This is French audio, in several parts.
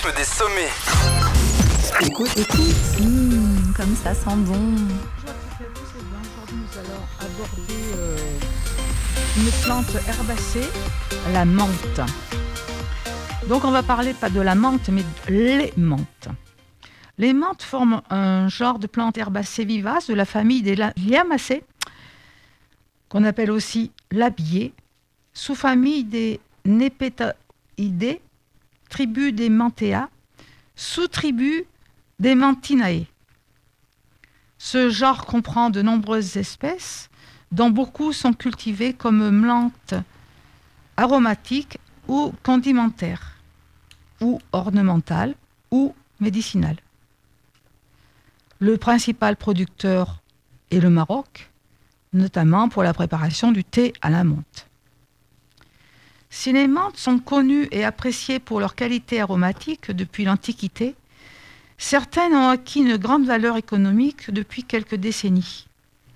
rythme des sommets. Écoute. Comme ça sent bon. Bonjour à toutes et à tous. Aujourd'hui, nous allons aborder une plante herbacée, la menthe. Donc, on va parler pas de la menthe, mais les menthes. Les menthes forment un genre de plante herbacée vivace de la famille des Liamacées, qu'on appelle aussi labier, sous-famille des Nepetaidés, tribu des Menthéa, sous-tribu des Mentinae. Ce genre comprend de nombreuses espèces, dont beaucoup sont cultivées comme plantes aromatiques ou condimentaires, ou ornementales, ou médicinales. Le principal producteur est le Maroc, notamment pour la préparation du thé à la menthe. Si les menthes sont connues et appréciées pour leur qualité aromatique depuis l'Antiquité, certaines ont acquis une grande valeur économique depuis quelques décennies.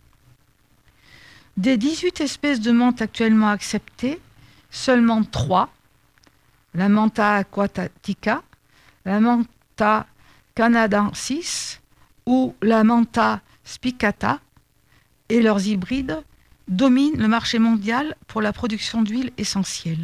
Des 18 espèces de menthe actuellement acceptées, seulement 3, la Mentha aquatica, la Mentha canadensis ou la Mentha spicata et leurs hybrides, dominent le marché mondial pour la production d'huiles essentielles.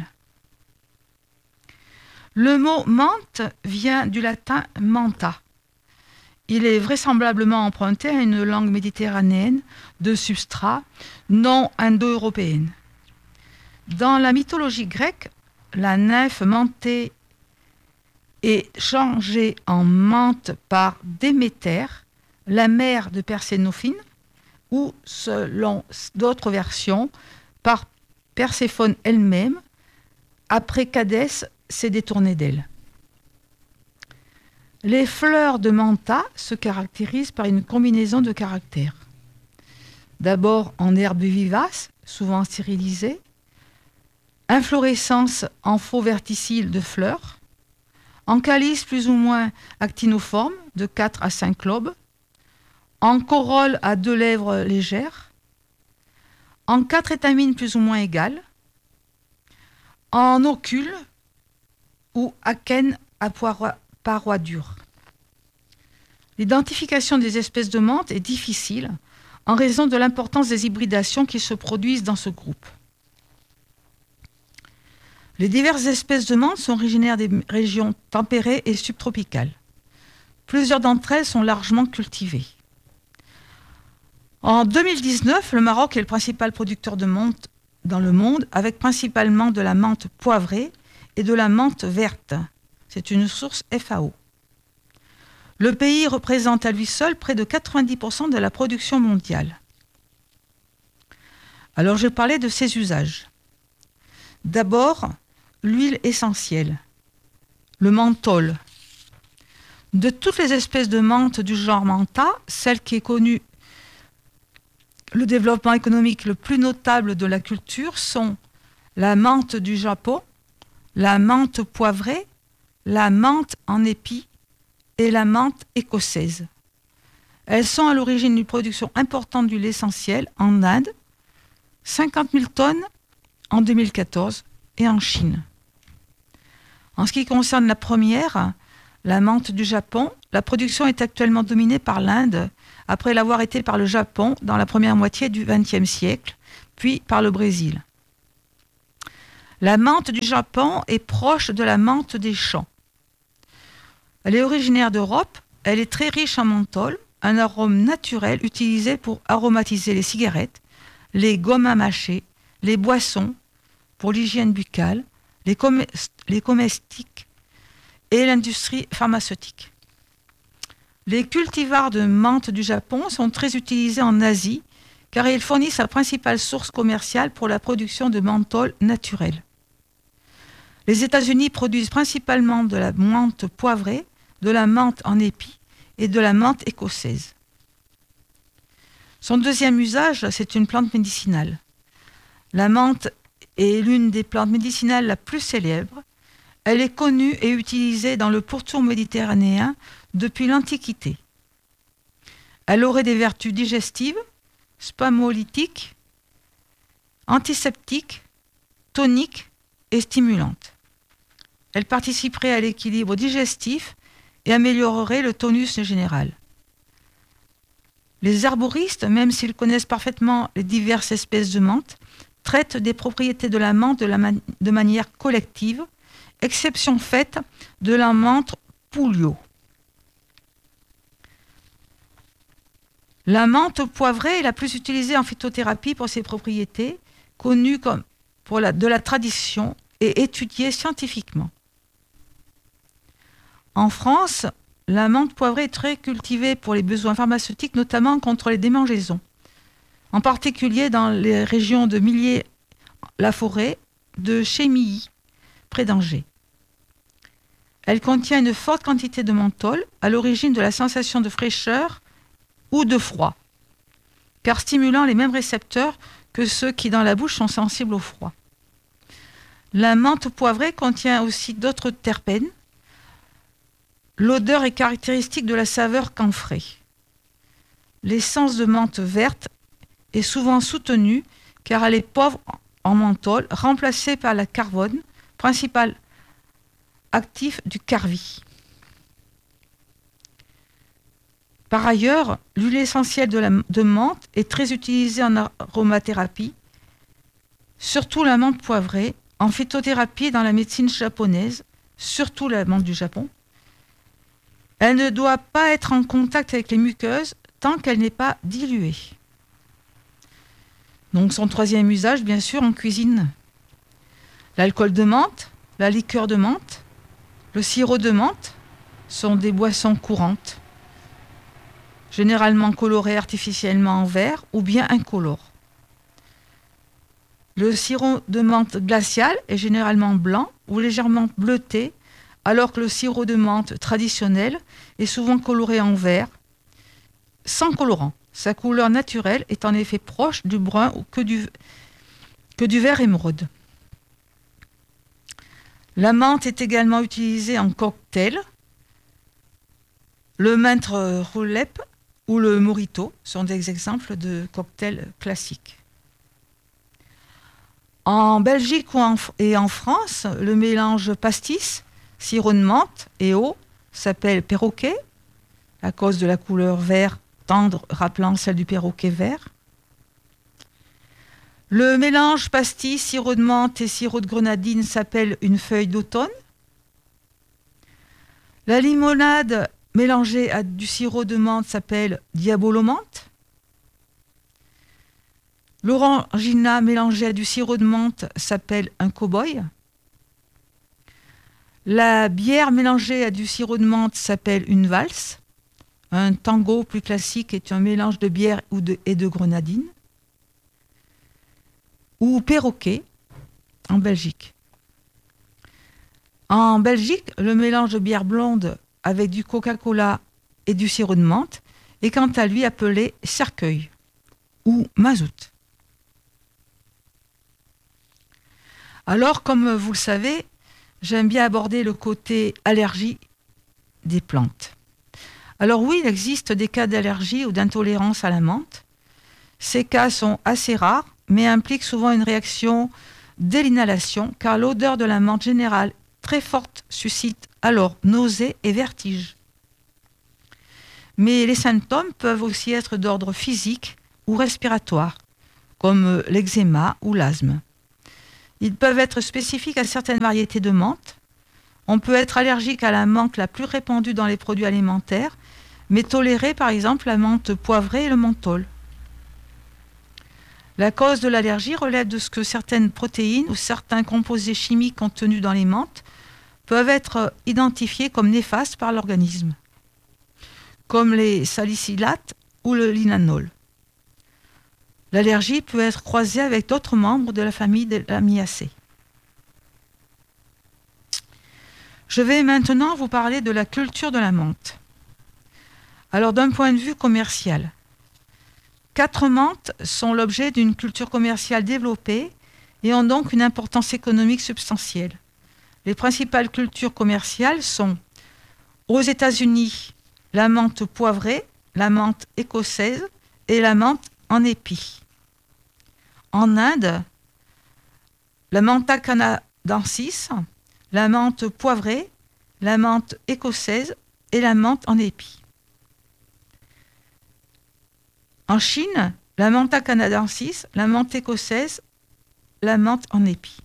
Le mot menthe vient du latin mentha. Il est vraisemblablement emprunté à une langue méditerranéenne de substrat non indo-européenne. Dans la mythologie grecque, la nymphe mentée est changée en menthe par Déméter, la mère de Persénophine, ou, selon d'autres versions, par Perséphone elle-même, après qu'Hadès s'est détourné d'elle. Les fleurs de mentha se caractérisent par une combinaison de caractères. D'abord en herbe vivace, souvent stérilisée, inflorescence en faux verticille de fleurs, en calice plus ou moins actinoforme, de 4 à 5 lobes, en corolle à 2 lèvres légères, en 4 étamines plus ou moins égales, en ocule ou akène à parois dures. L'identification des espèces de menthe est difficile en raison de l'importance des hybridations qui se produisent dans ce groupe. Les diverses espèces de menthe sont originaires des régions tempérées et subtropicales. Plusieurs d'entre elles sont largement cultivées. En 2019, le Maroc est le principal producteur de menthe dans le monde, avec principalement de la menthe poivrée et de la menthe verte. C'est une source FAO. Le pays représente à lui seul près de 90% de la production mondiale. Alors je vais parler de ses usages. D'abord, l'huile essentielle, le menthol. De toutes les espèces de menthe du genre mentha, celle qui est connue le développement économique le plus notable de la culture sont la menthe du Japon, la menthe poivrée, la menthe en épi et la menthe écossaise. Elles sont à l'origine d'une production importante d'huile essentielle en Inde, 50 000 tonnes en 2014, et en Chine. En ce qui concerne la première, la menthe du Japon, la production est actuellement dominée par l'Inde, après l'avoir été par le Japon dans la première moitié du XXe siècle, puis par le Brésil. La menthe du Japon est proche de la menthe des champs. Elle est originaire d'Europe, elle est très riche en menthol, un arôme naturel utilisé pour aromatiser les cigarettes, les gommes à mâcher, les boissons, pour l'hygiène buccale, les comestiques et l'industrie pharmaceutique. Les cultivars de menthe du Japon sont très utilisés en Asie car ils fournissent la principale source commerciale pour la production de menthol naturel. Les États-Unis produisent principalement de la menthe poivrée, de la menthe en épi et de la menthe écossaise. Son deuxième usage, c'est une plante médicinale. La menthe est l'une des plantes médicinales la plus célèbre. Elle est connue et utilisée dans le pourtour méditerranéen depuis l'Antiquité. Elle aurait des vertus digestives, spasmolytiques, antiseptiques, toniques et stimulantes. elle participerait à l'équilibre digestif et améliorerait le tonus général. Les herboristes, même s'ils connaissent parfaitement les diverses espèces de menthe, traitent des propriétés de la menthe de manière collective, exception faite de la menthe Pouliot. La menthe poivrée est la plus utilisée en phytothérapie pour ses propriétés, connue comme de la tradition et étudiée scientifiquement. En France, la menthe poivrée est très cultivée pour les besoins pharmaceutiques, notamment contre les démangeaisons, en particulier dans les régions de Milliers-la-Forêt, de Chémilly, près d'Angers. Elle contient une forte quantité de menthol, à l'origine de la sensation de fraîcheur ou de froid, car stimulant les mêmes récepteurs que ceux qui dans la bouche sont sensibles au froid. La menthe poivrée contient aussi d'autres terpènes. L'odeur est caractéristique de la saveur camphrée. L'essence de menthe verte est souvent soutenue car elle est pauvre en menthol, remplacée par la carbone, principal actif du carvi. Par ailleurs, l'huile essentielle de menthe est très utilisée en aromathérapie, surtout la menthe poivrée, en phytothérapie et dans la médecine japonaise, surtout la menthe du Japon. Elle ne doit pas être en contact avec les muqueuses tant qu'elle n'est pas diluée. Donc son troisième usage, bien sûr, en cuisine. L'alcool de menthe, la liqueur de menthe, le sirop de menthe sont des boissons courantes, généralement colorées artificiellement en vert ou bien incolores. Le sirop de menthe glacial est généralement blanc ou légèrement bleuté, alors que le sirop de menthe traditionnel est souvent coloré en vert, sans colorant. Sa couleur naturelle est en effet proche du brun ou que du vert émeraude. La menthe est également utilisée en cocktail. Le menthe roulette ou le mojito sont des exemples de cocktails classiques. En Belgique et en France, le mélange pastis, sirop de menthe et eau s'appelle perroquet, à cause de la couleur vert tendre rappelant celle du perroquet vert. Le mélange pastis, sirop de menthe et sirop de grenadine s'appelle une feuille d'automne. La limonade mélangée à du sirop de menthe s'appelle diabolomante. L'orangina mélangée à du sirop de menthe s'appelle un cow-boy. La bière mélangée à du sirop de menthe s'appelle une valse. Un tango plus classique est un mélange de bière et de grenadine. Ou perroquet en Belgique. En Belgique, le mélange de bière blonde avec du Coca-Cola et du sirop de menthe est quant à lui appelé cercueil ou mazout. Alors, comme vous le savez, j'aime bien aborder le côté allergie des plantes. Alors oui, il existe des cas d'allergie ou d'intolérance à la menthe. Ces cas sont assez rares, mais impliquent souvent une réaction dès l'inhalation, car l'odeur de la menthe générale très forte suscite alors nausées et vertiges. Mais les symptômes peuvent aussi être d'ordre physique ou respiratoire, comme l'eczéma ou l'asthme. Ils peuvent être spécifiques à certaines variétés de menthe. On peut être allergique à la menthe la plus répandue dans les produits alimentaires, mais tolérer par exemple la menthe poivrée et le menthol. La cause de l'allergie relève de ce que certaines protéines ou certains composés chimiques contenus dans les menthes peuvent être identifiés comme néfastes par l'organisme, comme les salicylates ou le linalol. L'allergie peut être croisée avec d'autres membres de la famille de la Myrtaceae. Je vais maintenant vous parler de la culture de la menthe. Alors d'un point de vue commercial, 4 menthes sont l'objet d'une culture commerciale développée et ont donc une importance économique substantielle. Les principales cultures commerciales sont aux États-Unis la menthe poivrée, la menthe écossaise et la menthe en épi. En Inde, la Mentha canadensis, la menthe poivrée, la menthe écossaise et la menthe en épi. En Chine, la Mentha canadensis, la menthe écossaise, la menthe en épi.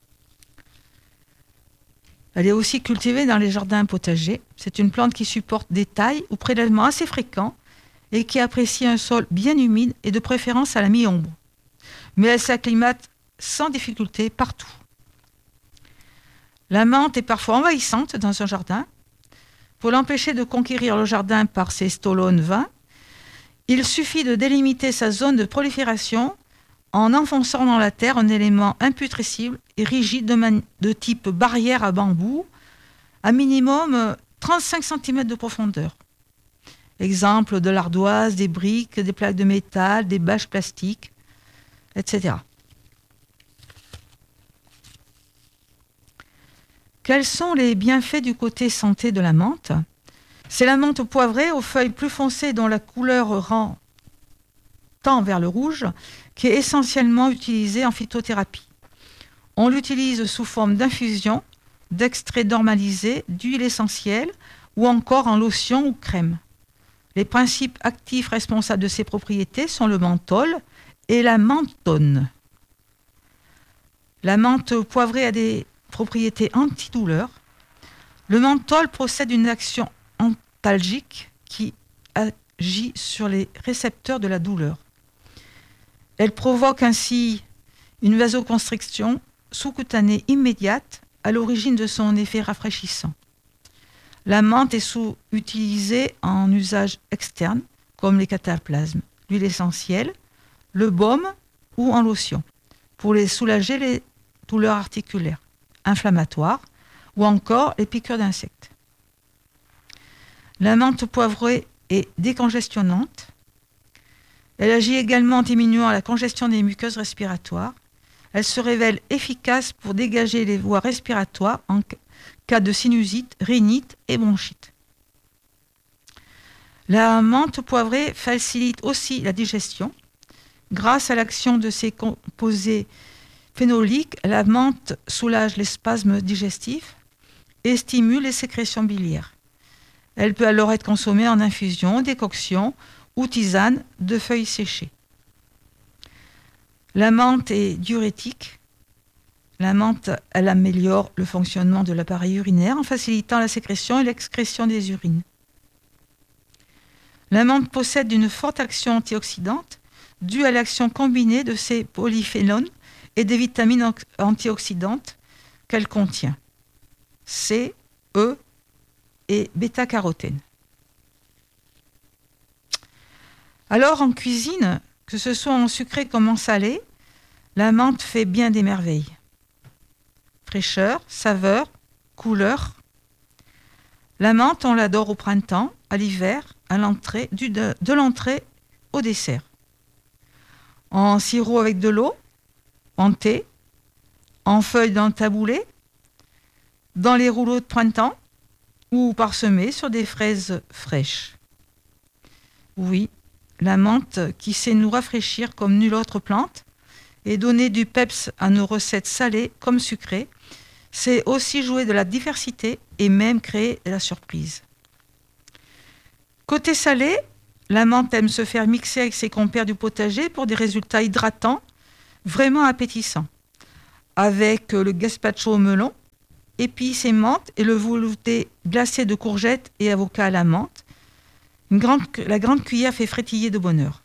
Elle est aussi cultivée dans les jardins potagers. C'est une plante qui supporte des tailles ou prélèvements assez fréquents et qui apprécie un sol bien humide et de préférence à la mi-ombre. Mais elle s'acclimate sans difficulté partout. La menthe est parfois envahissante dans un jardin. Pour l'empêcher de conquérir le jardin par ses stolones vains, il suffit de délimiter sa zone de prolifération en enfonçant dans la terre un élément imputrescible et rigide de type barrière à bambou, à minimum 35 cm de profondeur. Exemple de l'ardoise, des briques, des plaques de métal, des bâches plastiques, etc. Quels sont les bienfaits du côté santé de la menthe ? C'est la menthe poivrée aux feuilles plus foncées dont la couleur tend vers le rouge, qui est essentiellement utilisée en phytothérapie. On l'utilise sous forme d'infusion, d'extrait normalisé, d'huile essentielle ou encore en lotion ou crème. Les principes actifs responsables de ces propriétés sont le menthol et la menthone. La menthe poivrée a des propriétés antidouleurs. Le menthol procède d'une action antalgique qui agit sur les récepteurs de la douleur. Elle provoque ainsi une vasoconstriction sous-cutanée immédiate à l'origine de son effet rafraîchissant. La menthe est utilisée en usage externe, comme les cataplasmes, l'huile essentielle, le baume ou en lotion, pour soulager les douleurs articulaires, inflammatoires ou encore les piqûres d'insectes. La menthe poivrée est décongestionnante. Elle agit également en diminuant la congestion des muqueuses respiratoires. Elle se révèle efficace pour dégager les voies respiratoires en cas de sinusite, rhinite et bronchite. La menthe poivrée facilite aussi la digestion. Grâce à l'action de ses composés phénoliques, la menthe soulage les spasmes digestifs et stimule les sécrétions biliaires. Elle peut alors être consommée en infusion, décoction ou tisane de feuilles séchées. La menthe est diurétique. La menthe, elle améliore le fonctionnement de l'appareil urinaire en facilitant la sécrétion et l'excrétion des urines. La menthe possède une forte action antioxydante due à l'action combinée de ses polyphénols et des vitamines antioxydantes qu'elle contient. C, E et bêta-carotène. Alors en cuisine, que ce soit en sucré comme en salé, la menthe fait bien des merveilles. Fraîcheur, saveur, couleur. La menthe, on l'adore au printemps, à l'hiver, à l'entrée, de l'entrée au dessert. En sirop avec de l'eau, en thé, en feuilles d'un taboulé, dans les rouleaux de printemps ou parsemés sur des fraises fraîches. Oui, la menthe qui sait nous rafraîchir comme nulle autre plante et donner du peps à nos recettes salées comme sucrées, c'est aussi jouer de la diversité et même créer de la surprise. Côté salé, la menthe aime se faire mixer avec ses compères du potager pour des résultats hydratants, vraiment appétissants. Avec le gazpacho au melon, épices et menthe et le velouté glacé de courgettes et avocats à la menthe, la grande cuillère fait frétiller de bonheur.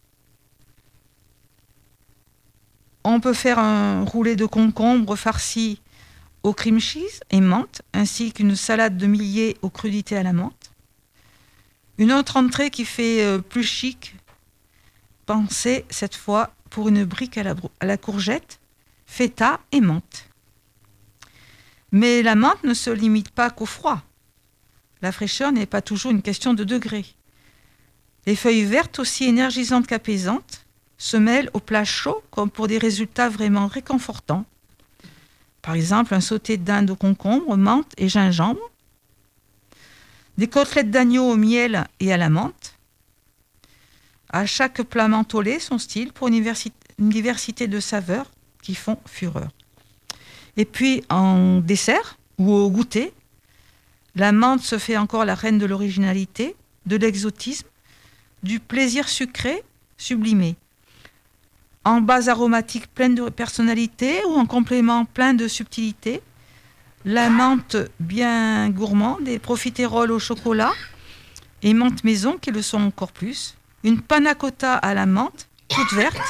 On peut faire un roulé de concombre farci au cream cheese et menthe, ainsi qu'une salade de millet aux crudités à la menthe. Une autre entrée qui fait plus chic, pensez cette fois pour une brique à la courgette, feta et menthe. Mais la menthe ne se limite pas qu'au froid. La fraîcheur n'est pas toujours une question de degrés. Les feuilles vertes, aussi énergisantes qu'apaisantes, se mêlent aux plats chauds comme pour des résultats vraiment réconfortants. Par exemple, un sauté de dinde au concombre, menthe et gingembre, des côtelettes d'agneau au miel et à la menthe. À chaque plat mentholé, son style pour une diversité de saveurs qui font fureur. Et puis en dessert, ou au goûter. La menthe se fait encore la reine de l'originalité, de l'exotisme, du plaisir sucré sublimé. En base aromatique pleine de personnalité ou en complément plein de subtilité. La menthe bien gourmande, des profiteroles au chocolat et menthe maison qui le sont encore plus. Une panna cotta à la menthe, toute verte.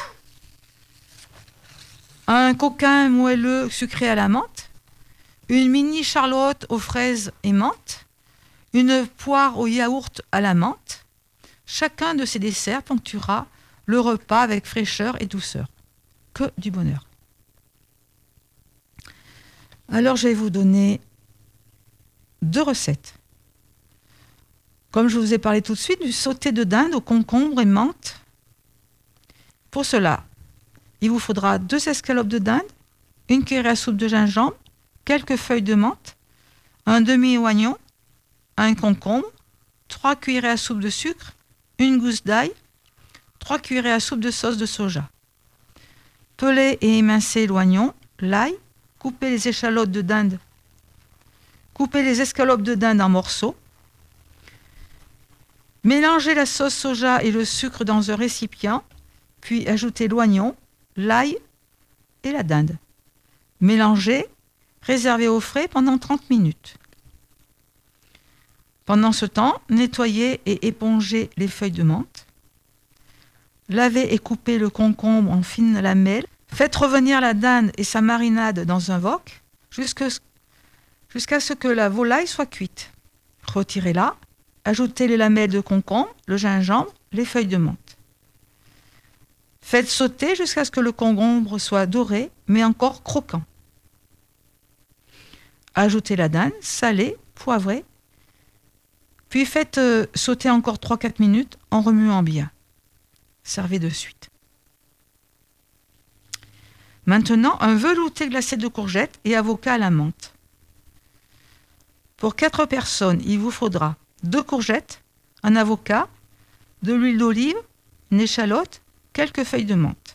Un coquin moelleux sucré à la menthe. Une mini charlotte aux fraises et menthe. Une poire au yaourt à la menthe. Chacun de ces desserts ponctuera le repas avec fraîcheur et douceur. Que du bonheur. Alors je vais vous donner 2 recettes. Comme je vous ai parlé tout de suite, du sauté de dinde au concombre et menthe. Pour cela, il vous faudra 2 escalopes de dinde, 1 cuillère à soupe de gingembre, quelques feuilles de menthe, un demi-oignon, un concombre, 3 cuillerées à soupe de sucre, 1 gousse d'ail, 3 cuillerées à soupe de sauce de soja. Pelez et émincez l'oignon, l'ail, coupez les échalotes de dinde. Coupez les escalopes de dinde en morceaux. Mélangez la sauce soja et le sucre dans un récipient, puis ajoutez l'oignon, l'ail et la dinde. Mélangez, réservez au frais pendant 30 minutes. Pendant ce temps, nettoyez et épongez les feuilles de menthe. Lavez et coupez le concombre en fines lamelles. Faites revenir la dinde et sa marinade dans un wok jusqu'à ce que la volaille soit cuite. Retirez-la, ajoutez les lamelles de concombre, le gingembre, les feuilles de menthe. Faites sauter jusqu'à ce que le concombre soit doré, mais encore croquant. Ajoutez la dinde, salée, poivrée, puis faites sauter encore 3-4 minutes en remuant bien. Servez de suite. Maintenant, un velouté glacé de courgettes et avocat à la menthe. Pour 4 personnes, il vous faudra 2 courgettes, un avocat, de l'huile d'olive, une échalote, quelques feuilles de menthe.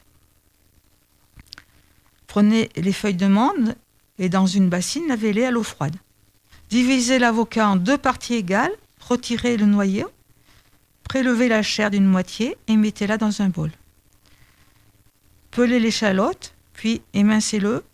Prenez les feuilles de menthe et dans une bassine, lavez-les à l'eau froide. Divisez l'avocat en 2 parties égales, retirez le noyau, prélevez la chair d'une moitié et mettez-la dans un bol. Pelez l'échalote, puis émincez-le.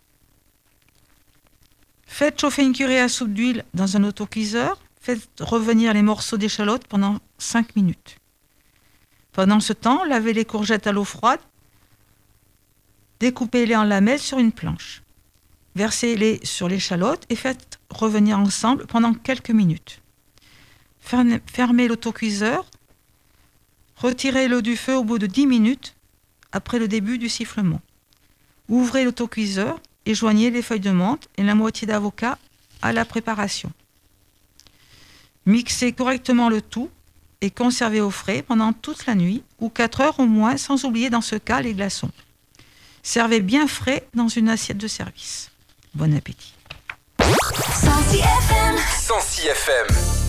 Faites chauffer une cuillerée à soupe d'huile dans un autocuiseur. Faites revenir les morceaux d'échalote pendant 5 minutes. Pendant ce temps, lavez les courgettes à l'eau froide. Découpez-les en lamelles sur une planche. Versez-les sur l'échalote et faites revenir ensemble pendant quelques minutes. Fermez l'autocuiseur. Retirez-le du feu au bout de 10 minutes après le début du sifflement. Ouvrez l'autocuiseur et joignez les feuilles de menthe et la moitié d'avocat à la préparation. Mixez correctement le tout et conservez au frais pendant toute la nuit ou 4 heures au moins, sans oublier dans ce cas les glaçons. Servez bien frais dans une assiette de service. Bon appétit. 106 FM. 106 FM.